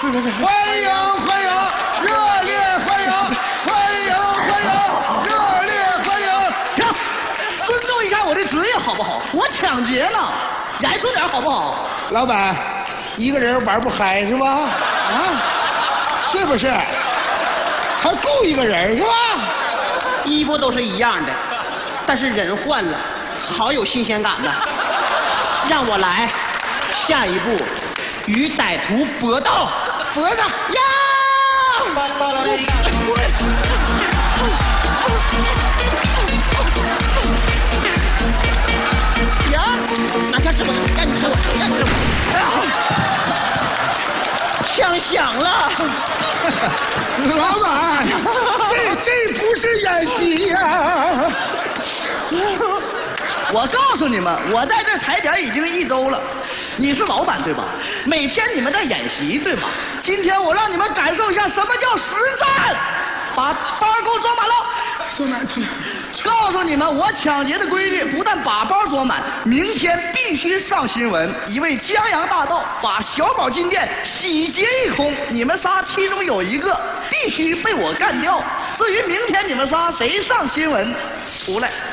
是是是， 欢迎欢迎，热烈欢迎，欢迎欢迎，热烈欢迎！ 停，尊重一下我的职业好不好？我抢劫呢，严肃点好不好？ 老板，一个人玩不嗨是吧？啊，是不是？还雇一个人是吧？ 衣服都是一样的，但是人换了，好有新鲜感呐！让我来，下一步与歹徒搏斗， 脖子呀！呀！拿枪指我，让你指我，让你指我！枪响了。 老板，这不是演戏呀！ 我告诉你们，我在这踩点已经1周了。你是老板对吧？每天你们在演习对吧？今天我让你们感受一下什么叫实战，把包给我装满了。 说难听。 告诉你们，我抢劫的规律不但把包装满，明天必须上新闻。一位江洋大盗把小宝金店洗劫一空，你们仨其中有一个必须被我干掉。至于明天你们仨谁上新闻，出来。